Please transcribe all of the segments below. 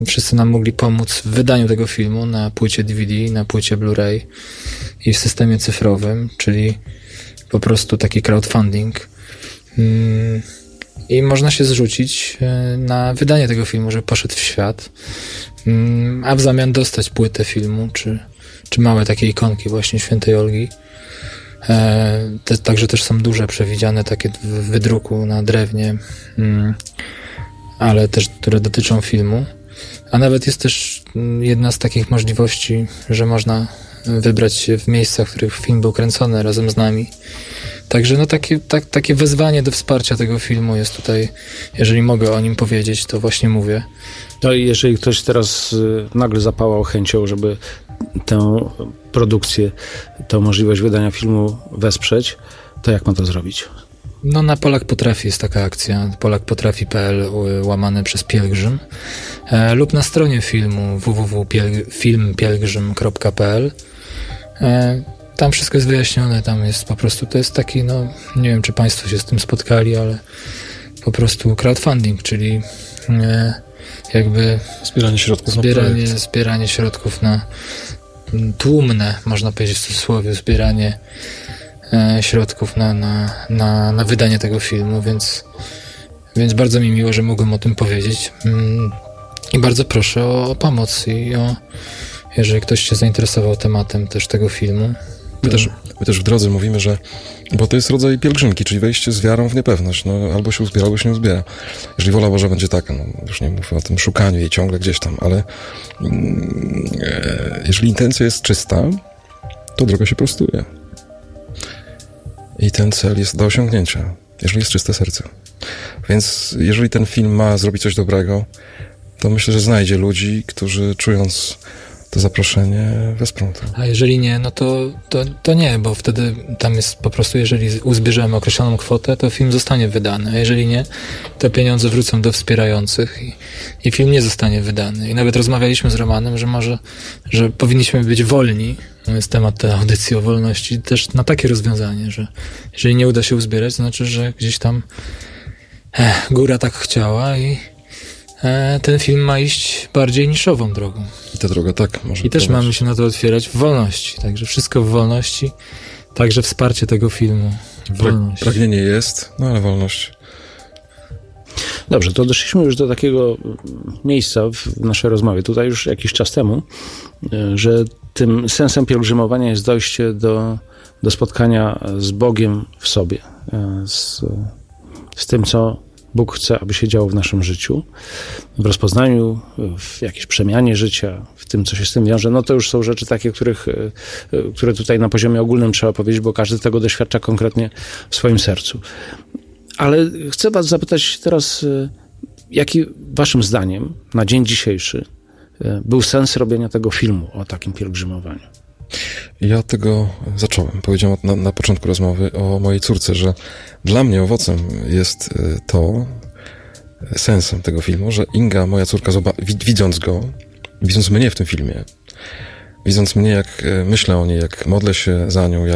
wszyscy nam mogli pomóc w wydaniu tego filmu na płycie DVD, na płycie Blu-ray i w systemie cyfrowym, czyli po prostu taki crowdfunding. I można się zrzucić na wydanie tego filmu, żeby poszedł w świat, a w zamian dostać płytę filmu, czy małe takie ikonki właśnie Świętej Olgi. Także też są duże przewidziane takie w wydruku na drewnie, ale też, które dotyczą filmu. A nawet jest też jedna z takich możliwości, że można wybrać się w miejsca, w których film był kręcony razem z nami. Także no takie wezwanie do wsparcia tego filmu jest tutaj, jeżeli mogę o nim powiedzieć, to właśnie mówię. No i jeżeli ktoś teraz nagle zapałał chęcią, żeby tę produkcję, tę możliwość wydania filmu wesprzeć, to jak ma to zrobić? No na Polak Potrafi jest taka akcja, polakpotrafi.pl /pielgrzym lub na stronie filmu www.filmpielgrzym.pl. Tam wszystko jest wyjaśnione, tam jest po prostu, to jest taki, no nie wiem, czy Państwo się z tym spotkali, ale po prostu crowdfunding, czyli jakby zbieranie środków na tłumne, można powiedzieć w cudzysłowie, zbieranie środków na wydanie tego filmu, więc bardzo mi miło, że mogłem o tym powiedzieć i bardzo proszę o pomoc i jeżeli ktoś się zainteresował tematem też tego filmu. My też w drodze mówimy, że bo to jest rodzaj pielgrzymki, czyli wejście z wiarą w niepewność. No, albo się uzbiera, albo się nie uzbiera. Jeżeli wola Boża będzie taka, no już nie mówię o tym szukaniu jej ciągle gdzieś tam, ale jeżeli intencja jest czysta, to droga się prostuje. I ten cel jest do osiągnięcia, jeżeli jest czyste serce. Więc jeżeli ten film ma zrobić coś dobrego, to myślę, że znajdzie ludzi, którzy czując to zaproszenie wesprą to. A jeżeli nie, no to nie, bo wtedy tam jest po prostu, jeżeli uzbierzemy określoną kwotę, to film zostanie wydany, a jeżeli nie, to pieniądze wrócą do wspierających i film nie zostanie wydany. I nawet rozmawialiśmy z Romanem, że powinniśmy być wolni, to jest temat tej audycji o wolności, też na takie rozwiązanie, że jeżeli nie uda się uzbierać, to znaczy, że gdzieś tam góra tak chciała i ten film ma iść bardziej niszową drogą. I ta droga tak może. I też mamy się na to otwierać w wolności. Także wszystko w wolności. Także wsparcie tego filmu. Wolność. Pragnienie jest, no ale wolność. Dobrze, to doszliśmy już do takiego miejsca w naszej rozmowie, tutaj już jakiś czas temu, że tym sensem pielgrzymowania jest dojście do spotkania z Bogiem w sobie. Z tym, co Bóg chce, aby się działo w naszym życiu, w rozpoznaniu, w jakiejś przemianie życia, w tym, co się z tym wiąże. No to już są rzeczy takie, które tutaj na poziomie ogólnym trzeba powiedzieć, bo każdy tego doświadcza konkretnie w swoim sercu. Ale chcę was zapytać teraz, jaki waszym zdaniem na dzień dzisiejszy był sens robienia tego filmu o takim pielgrzymowaniu? Ja od tego zacząłem. Powiedziałem na początku rozmowy o mojej córce, że dla mnie owocem jest to, sensem tego filmu, że Inga, moja córka, widząc mnie w tym filmie, widząc mnie, jak myślę o niej, jak modlę się za nią,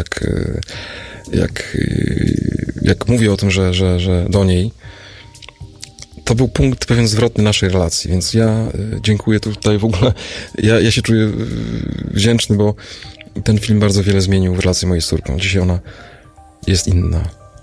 jak mówię o tym, że do niej, to był punkt pewien zwrotny naszej relacji, więc ja dziękuję tutaj w ogóle. Ja się czuję wdzięczny, bo ten film bardzo wiele zmienił w relacji mojej z córką. Dzisiaj ona jest inna.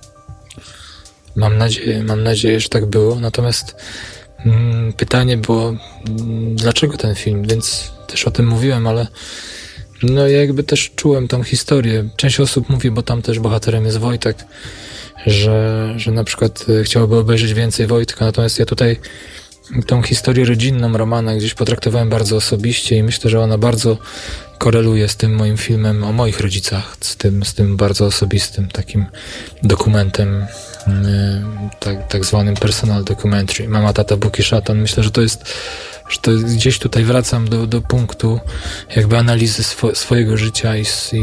Mam nadzieję, że tak było. Natomiast pytanie było, dlaczego ten film? Więc też o tym mówiłem, ale no ja jakby też czułem tą historię. Część osób mówi, bo tam też bohaterem jest Wojtek, że na przykład chciałoby obejrzeć więcej Wojtka, natomiast ja tutaj tą historię rodzinną Romana gdzieś potraktowałem bardzo osobiście i myślę, że ona bardzo koreluje z tym moim filmem o moich rodzicach, z tym bardzo osobistym takim dokumentem, tak zwanym personal documentary. Mama, tata, Bóg i szatan. Myślę, że to gdzieś tutaj wracam do punktu jakby analizy swojego życia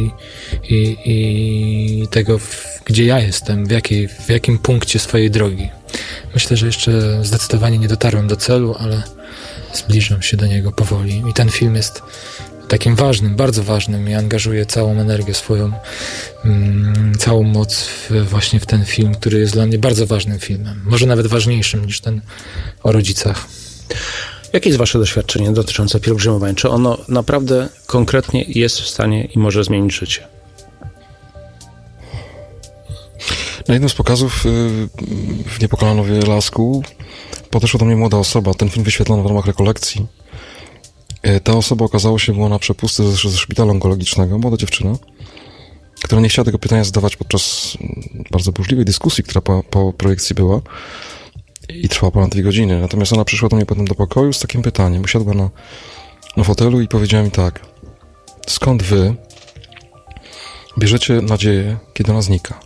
i tego, gdzie ja jestem, w jakim punkcie swojej drogi. Myślę, że jeszcze zdecydowanie nie dotarłem do celu, ale zbliżam się do niego powoli. I ten film jest takim ważnym, bardzo ważnym i angażuję całą energię swoją, całą moc właśnie w ten film, który jest dla mnie bardzo ważnym filmem. Może nawet ważniejszym niż ten o rodzicach. Jakie jest wasze doświadczenie dotyczące pielgrzymowań? Czy ono naprawdę konkretnie jest w stanie i może zmienić życie? Na jednym z pokazów w Niepokalanowie Lasku podeszła do mnie młoda osoba. Ten film wyświetlono w ramach rekolekcji. Ta osoba okazało się była na przepustce ze szpitala onkologicznego, młoda dziewczyna, która nie chciała tego pytania zadawać podczas bardzo burzliwej dyskusji, która po projekcji była i trwała ponad 2 godziny. Natomiast ona przyszła do mnie potem do pokoju z takim pytaniem. Usiadła na fotelu i powiedziała mi tak: skąd wy bierzecie nadzieję, kiedy ona znika?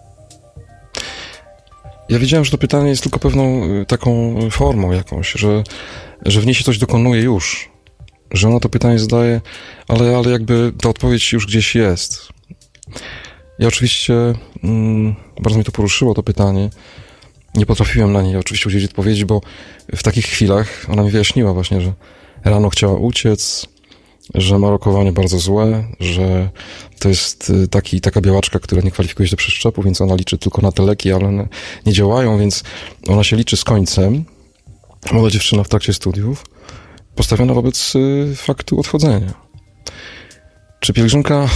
Ja wiedziałem, że to pytanie jest tylko pewną taką formą jakąś, że w niej się coś dokonuje już, że ona to pytanie zadaje, ale jakby ta odpowiedź już gdzieś jest. Ja oczywiście, bardzo mnie to poruszyło, to pytanie. Nie potrafiłem na nie oczywiście udzielić odpowiedzi, bo w takich chwilach ona mi wyjaśniła właśnie, że rano chciała uciec, że ma rokowanie bardzo złe, że to jest taka białaczka, która nie kwalifikuje się do przeszczepu, więc ona liczy tylko na te leki, ale one nie działają, więc ona się liczy z końcem. Młoda dziewczyna w trakcie studiów, postawiona wobec faktu odchodzenia. Czy pielgrzymka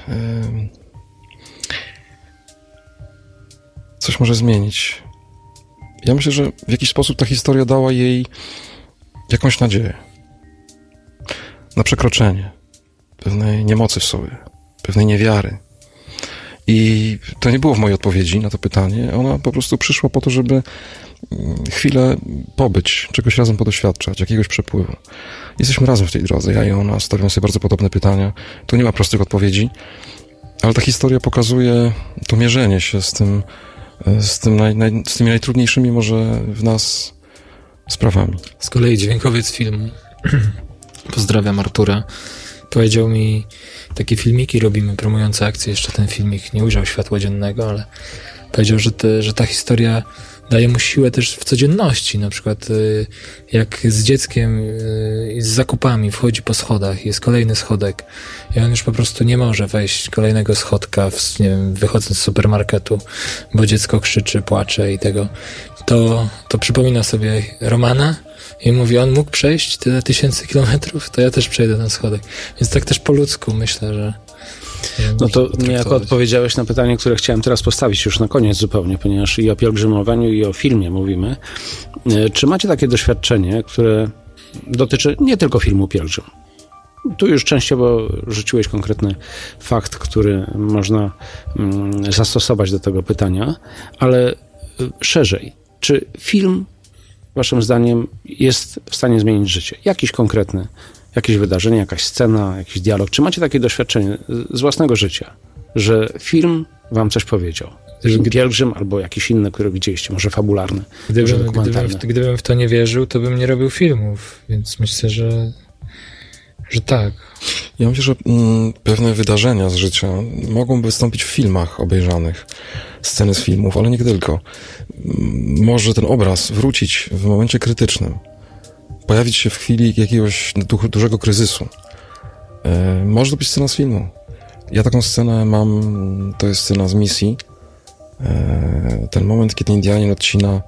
coś może zmienić? Ja myślę, że w jakiś sposób ta historia dała jej jakąś nadzieję na przekroczenie pewnej niemocy w sobie, pewnej niewiary. I to nie było w mojej odpowiedzi na to pytanie. Ona po prostu przyszła po to, żeby chwilę pobyć, czegoś razem podoświadczać, jakiegoś przepływu. Jesteśmy razem w tej drodze. Ja i ona stawiam sobie bardzo podobne pytania. Tu nie ma prostych odpowiedzi, ale ta historia pokazuje to mierzenie się z tymi najtrudniejszymi może w nas sprawami. Z kolei dźwiękowiec filmu, pozdrawiam Artura, powiedział mi, takie filmiki robimy promujące akcję, jeszcze ten filmik nie ujrzał światła dziennego, ale powiedział, że ta historia daje mu siłę też w codzienności, na przykład jak z dzieckiem i z zakupami wchodzi po schodach, jest kolejny schodek i on już po prostu nie może wejść kolejnego schodka, nie wiem, wychodząc z supermarketu, bo dziecko krzyczy, płacze i tego. To przypomina sobie Romana i mówi, on mógł przejść tyle 1000 kilometrów, to ja też przejdę ten schodek. Więc tak też po ludzku myślę, że no to niejako odpowiedziałeś na pytanie, które chciałem teraz postawić już na koniec zupełnie, ponieważ i o pielgrzymowaniu, i o filmie mówimy. Czy macie takie doświadczenie, które dotyczy nie tylko filmu Pielgrzym? Tu już częściowo rzuciłeś konkretny fakt, który można zastosować do tego pytania, ale szerzej. Czy film, waszym zdaniem, jest w stanie zmienić życie? Jakiś konkretny, jakieś wydarzenie, jakaś scena, jakiś dialog. Czy macie takie doświadczenie z własnego życia, że film wam coś powiedział? Pielgrzym albo jakiś inny, który widzieliście, może fabularny, może dokumentalny. Gdybym w to nie wierzył, to bym nie robił filmów, więc myślę, że tak. Ja myślę, że pewne wydarzenia z życia mogą wystąpić w filmach obejrzanych, sceny z filmów, ale nie tylko. Może ten obraz wrócić w momencie krytycznym, pojawić się w chwili jakiegoś dużego kryzysu. Może to być scena z filmu. Ja taką scenę mam, to jest scena z misji. Ten moment, kiedy Indianin odcina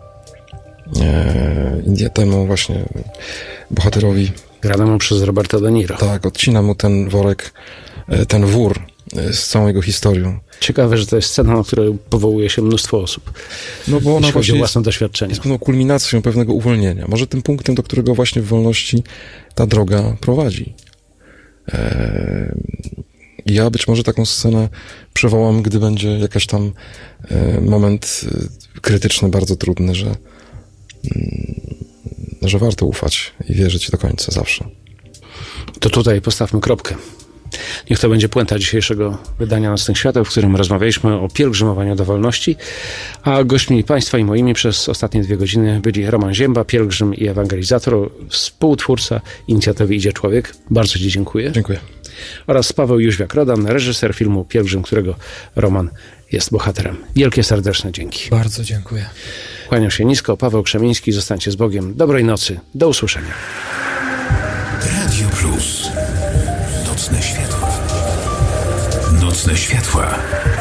temu właśnie bohaterowi, granemu przez Roberta De Niro. Tak, odcina mu ten worek, ten wór z całą jego historią. Ciekawe, że to jest scena, na której powołuje się mnóstwo osób. No bo ona właśnie własne doświadczenie. Jest pewną kulminacją pewnego uwolnienia. Może tym punktem, do którego właśnie w wolności ta droga prowadzi. Ja być może taką scenę przywołam, gdy będzie jakaś tam moment krytyczny, bardzo trudny, że warto ufać i wierzyć do końca zawsze. To tutaj postawmy kropkę. Niech to będzie puenta dzisiejszego wydania Nocnych Świateł, w którym rozmawialiśmy o pielgrzymowaniu do wolności, a gośćmi Państwa i moimi przez ostatnie 2 godziny byli Roman Zięba, pielgrzym i ewangelizator, współtwórca inicjatywy Idzie Człowiek. Bardzo Ci dziękuję. Dziękuję. Oraz Paweł Jóźwiak-Rodan, reżyser filmu Pielgrzym, którego Roman jest bohaterem. Wielkie serdeczne dzięki. Bardzo dziękuję. Kłaniam się nisko, Paweł Krzemiński, zostańcie z Bogiem. Dobrej nocy, do usłyszenia. Radio Plus. Nocne światła. Nocne światła.